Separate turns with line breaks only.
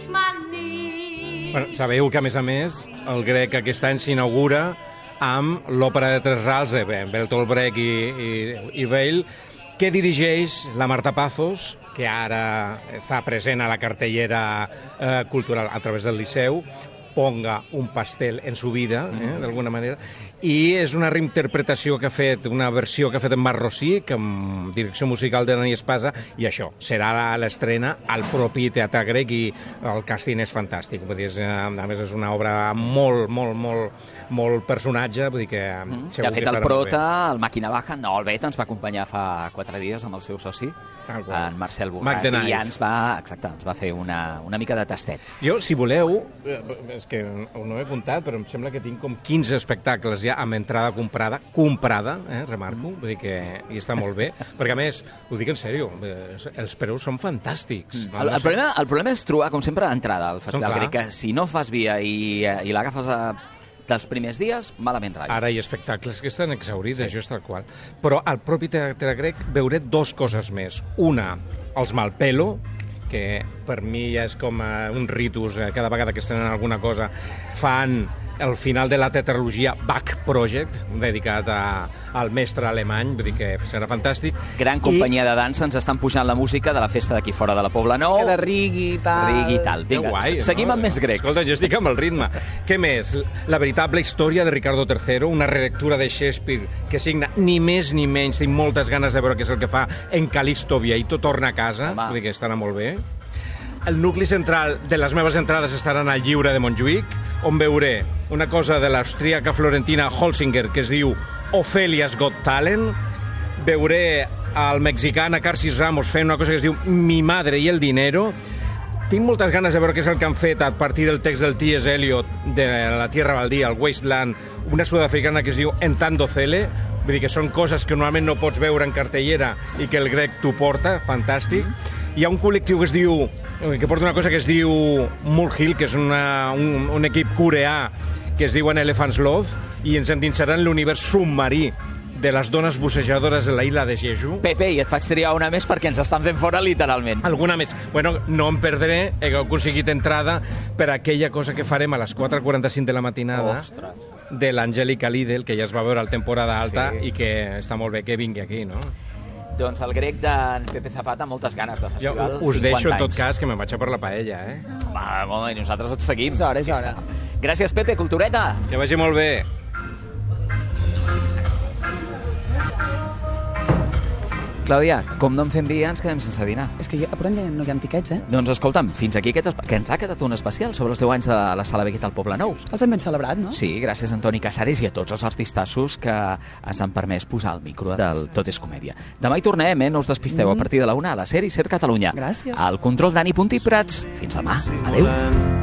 Bueno, sabeu que, a més, el Grec aquest any s'inaugura amb l'òpera de Tres Rals de Bertolt Brecht i Weil, que dirigeix la Marta Pazos, que ara està present a la cartellera cultural a través del Liceu, Ponga un pastel en su vida, d'alguna manera, i és una reinterpretació que ha fet, una versió que ha fet en Marc Rosich, amb direcció musical de Dani Espasa, i això, serà l'estrena al propi Teatre Grec i el càsting és fantàstic. Vull dir, a més, és una obra molt personatge, vull dir que...
De fet, el prota, el Màquina Baja, Albet, ens va acompanyar fa 4 dies amb el seu soci, en Marcel Borràs, i ja ens va fer una mica de tastet.
Jo, si voleu, és que no he apuntat, però em sembla que tinc com 15 espectacles ja amb entrada comprada, remarco, vull dir que i està molt bé, perquè a més, ho dic en sèrio, els preus són fantàstics.
El problema és trobar, com sempre, entrada al festival grec, que si no fas via i l'agafes dels primers dies, malament ratlla.
Ara hi ha espectacles que estan exhaurits, això és tal qual. Però al propi Teatre Grec veuré 2 coses més. Una, els Malpelo, que per mi ja és com un ritus, cada vegada que estrenen alguna cosa, fan el final de la tetralogia Bach Project, dedicat al mestre alemany, vull dir que serà fantàstic.
Gran companyia de dansa, ens estan pujant la música de la festa d'aquí fora de la Pobla Nou.
Que de Rigui i tal.
Vinga, seguim amb més grec.
Escolta, jo estic amb el ritme. Què més? La veritable història de Ricardo III, una relectura de Shakespeare que signa ni més ni menys, tinc moltes ganes de veure què és el que fa en Calixto Vieito, torna a casa, vull dir que estarà molt bé. El nucli central de les meves entrades estaran al Lliure de Montjuïc, on veuré una cosa de l'austríaca florentina Holzinger que es diu Ophelia's Got Talent, veuré al mexicà Carcis Ramos fent una cosa que es diu Mi Madre y el Dinero. Tinc moltes ganes de veure què és el que han fet a partir del text del T.S. Eliot de La Tierra Baldía, el Wasteland, una sud-africana que es diu Entando Cele, vull dir que són coses que normalment no pots veure en cartellera i que el grec t'ho porta, fantàstic. Hi ha un col·lectiu que porta una cosa que es diu Mulhill, que és un equip coreà que es diuen Elephant's Loath, i ens endinsaran l'univers submarí de les dones bussejadores de la illa de Jeju.
Pepe, i et faig triar una més perquè ens estan fent fora literalment.
Alguna més. Bueno, no em perdré, he aconseguit entrada per aquella cosa que farem a les 4:45 de la matinada. Ostres. De l'Angélica Lidl, que ja es va veure al temporada alta i que està molt bé que vingui aquí, no?
Doncs el grec d'en Pepe Zapata, moltes ganes de festival.
Jo us deixo, en tot cas, que me'n vaig a per la paella,
Va, i nosaltres et seguim.
És hora.
Gràcies, Pepe, cultureta.
Que vagi molt bé.
Clàudia, com no en fem dia, ens quedem sense dinar.
És que a Porant no hi ha tiquets,
Doncs escolta'm, fins aquí que ens ha quedat un especial sobre els 10 anys de la Sala Beguet al Poble Nou.
Els hem ben celebrat, no?
Sí, gràcies a Antoni Casares i a tots els artistassos que ens han permès posar el micro del Tot és Comèdia. Demà hi tornem, no us despisteu, a partir de la 1 a la SER i SER Catalunya.
Gràcies.
Al control Dani Puntí Prats. Fins demà. Adéu.